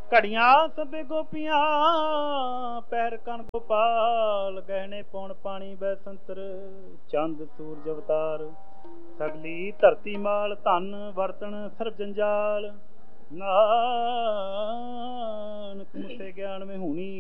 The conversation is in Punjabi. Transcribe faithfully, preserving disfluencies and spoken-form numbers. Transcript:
ਘੜੀਆਂ ਸਭੇ ਗੋਪੀਆਂ ਪਹਿਰ ਕਣ ਗੋਪਾਲ ਗਹਿਣੇ ਪੌਣ ਪਾਣੀ ਬੈ ਸੰਤਰ ਚੰਦ ਸੂਰਜ ਅਵਤਾਰ ਸਗਲੀ ਧਰਤੀ ਮਾਲ ਧਨ ਵਰਤਣ ਸਰਬ ਜੰਜਾਲ ਨਾਨਕ ਮੁਸੇ ਗਿਆਨ ਮਹੂਣੀ